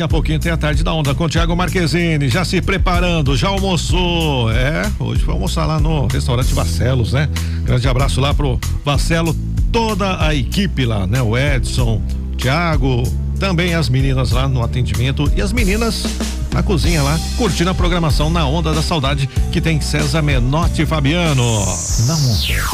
Daqui a pouquinho tem a Tarde da Onda com o Thiago Marquezine, já se preparando, já almoçou. Hoje foi almoçar lá no restaurante Vascelos, né? Grande abraço lá pro Vascelo, toda a equipe lá, né? O Edson, o Thiago, também as meninas lá no atendimento e as meninas na cozinha lá, curtindo a programação na Onda da Saudade, que tem César Menotti e Fabiano. Na Onda.